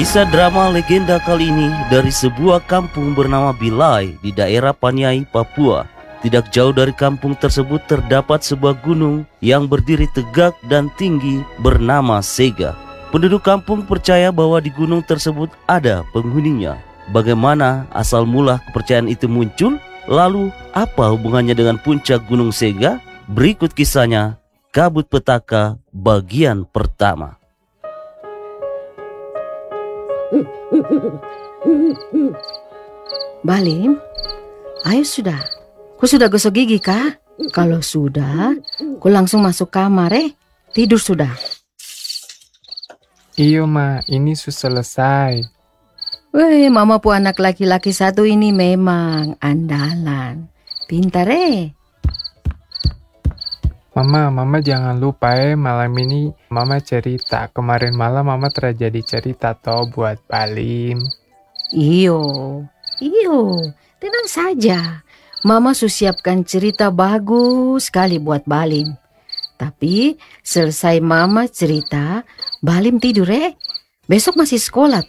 Kisah drama legenda kali ini dari sebuah kampung bernama Bilai di daerah Paniai, Papua. Tidak jauh dari kampung tersebut terdapat sebuah gunung yang berdiri tegak dan tinggi bernama Sega. Penduduk kampung percaya bahwa di gunung tersebut ada penghuninya. Bagaimana asal mula kepercayaan itu muncul? Lalu apa hubungannya dengan puncak Gunung Sega? Berikut kisahnya, Kabut Petaka bagian pertama. Balim, ayo sudah. Ku sudah gosok gigi kah? Kalau sudah, ku langsung masuk kamar tidur sudah. Iyo ma, ini sudah selesai. Weh, mama pu anak laki-laki satu ini memang andalan. Pintar Mama jangan lupa malam ini mama cerita. Kemarin malam mama terjadi cerita toh buat Balim. Iyo, tenang saja. Mama siapkan cerita bagus sekali buat Balim. Tapi selesai mama cerita, Balim tidur Besok masih sekolah